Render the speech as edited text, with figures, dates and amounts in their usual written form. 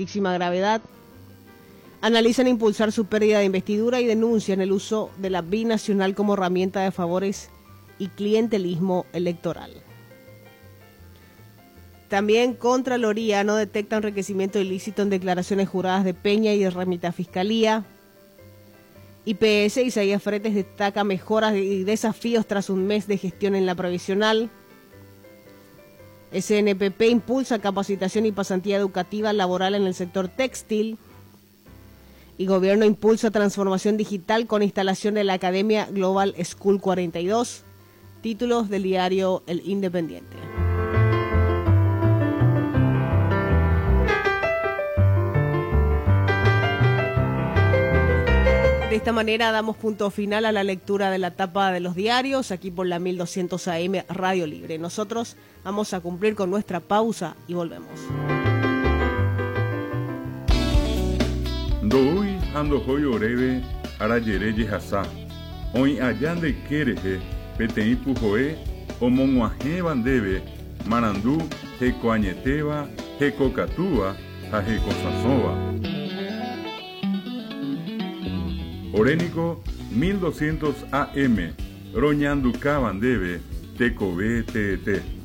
altísima gravedad, analizan impulsar su pérdida de investidura y denuncian el uso de la binacional como herramienta de favores y clientelismo electoral. También Contraloría no detecta enriquecimiento ilícito en declaraciones juradas de Peña y remite a Fiscalía. IPS Isaías Fretes destaca mejoras y desafíos tras un mes de gestión en la provisional. SNPP impulsa capacitación y pasantía educativa laboral en el sector textil. Y Gobierno impulsa transformación digital con instalación de la Academia Global School 42. Títulos del diario El Independiente. De esta manera damos punto final a la lectura de la tapa de los diarios, aquí por la 1200 AM Radio Libre. Nosotros vamos a cumplir con nuestra pausa y volvemos. Ndoi ando hoy oreve arayereye hasa. Hoy allande kereje petei pujoe omonguaje bandebe marandu hekoañeteva hekokatúa ha hekosasova. Orénico 1200 AM, Roñanduca Bandebe, Tecobe TT.